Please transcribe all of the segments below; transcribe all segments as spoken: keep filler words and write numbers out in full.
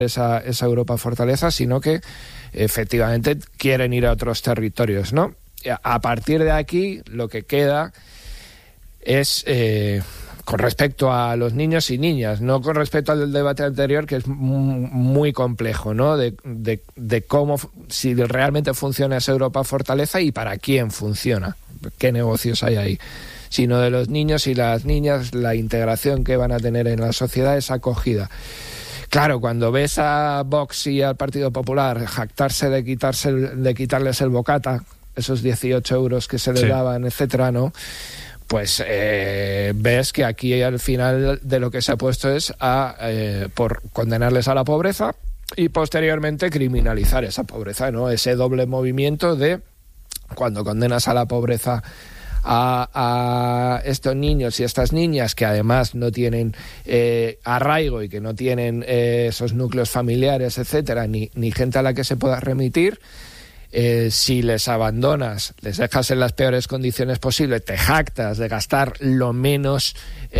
esa, esa Europa fortaleza, sino que efectivamente quieren ir a otros territorios, ¿no? A partir de aquí, lo que queda es, eh, con respecto a los niños y niñas, no con respecto al debate anterior, que es muy complejo, ¿no? De, de, de cómo, si realmente funciona esa Europa fortaleza y para quién funciona, qué negocios hay ahí, sino de los niños y las niñas, la integración que van a tener en la sociedad, esa acogida. Claro, cuando ves a Vox y al Partido Popular jactarse de quitarse de quitarles el bocata, esos dieciocho euros que se les sí. daban, etcétera, ¿no? Pues eh, ves que aquí al final de lo que se ha puesto es a eh, por condenarles a la pobreza y posteriormente criminalizar esa pobreza, ¿no? Ese doble movimiento de cuando condenas a la pobreza A, a estos niños y estas niñas que además no tienen eh, arraigo y que no tienen eh, esos núcleos familiares, etcétera, ni, ni gente a la que se pueda remitir, eh, si les abandonas, les dejas en las peores condiciones posibles, te jactas de gastar lo menos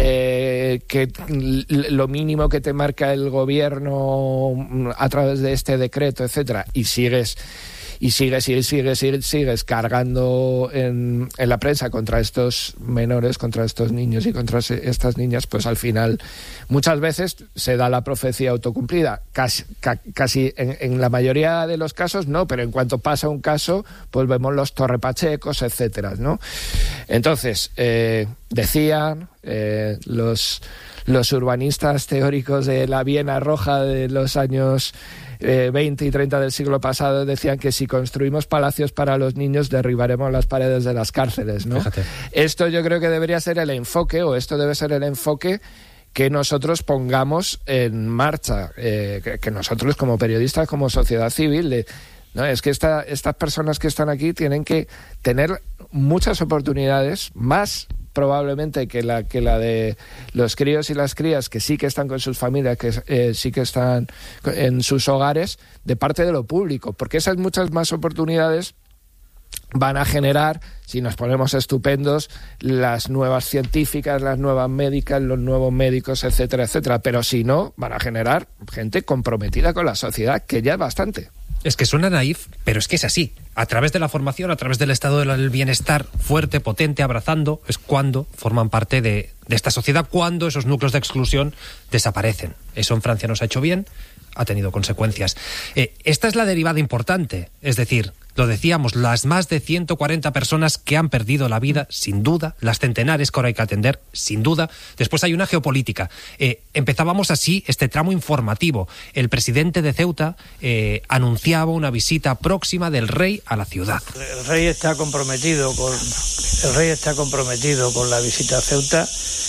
eh, que lo mínimo que te marca el gobierno a través de este decreto, etcétera, y sigues Y sigues, sigues, sigues, sigues, sigues cargando en, en la prensa contra estos menores, contra estos niños y contra estas niñas, pues al final muchas veces se da la profecía autocumplida. Casi, ca, casi en, en la mayoría de los casos no, pero en cuanto pasa un caso, pues vemos los torrepachecos, etcétera, ¿no? Entonces, eh, decían eh, los, los urbanistas teóricos de la Viena Roja de los años Eh, veinte y treinta del siglo pasado, decían que si construimos palacios para los niños derribaremos las paredes de las cárceles, ¿no? Fíjate. Esto yo creo que debería ser el enfoque, o esto debe ser el enfoque que nosotros pongamos en marcha, eh, que, que nosotros como periodistas, como sociedad civil, de, no, es que esta, estas personas que están aquí tienen que tener muchas oportunidades, más probablemente que la que la de los críos y las crías que sí que están con sus familias, que eh, sí que están en sus hogares, de parte de lo público, porque esas muchas más oportunidades van a generar, si nos ponemos estupendos, las nuevas científicas, las nuevas médicas, los nuevos médicos, etcétera, etcétera, pero si no, van a generar gente comprometida con la sociedad, que ya es bastante. Es que suena naif, pero es que es así. A través de la formación, a través del estado del bienestar fuerte, potente, abrazando, es cuando forman parte de, de esta sociedad, cuando esos núcleos de exclusión desaparecen. Eso en Francia nos ha hecho bien, ha tenido consecuencias. Eh, esta es la derivada importante, es decir, lo decíamos, las más de ciento cuarenta personas que han perdido la vida, sin duda, las centenares que ahora hay que atender, sin duda. Después hay una geopolítica. Eh, empezábamos así este tramo informativo. El presidente de Ceuta eh, anunciaba una visita próxima del rey a la ciudad. El rey está comprometido con, el rey está comprometido con la visita a Ceuta